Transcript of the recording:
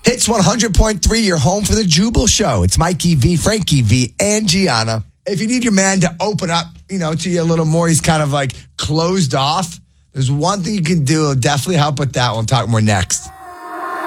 Hits 100.3, your home for the Jubal Show. It's Mikey V, Frankie V, and Gianna. If you need your man to open up, to you a little more, he's kind of like closed off. There's one thing you can do. It'll definitely help with that. We'll talk more next.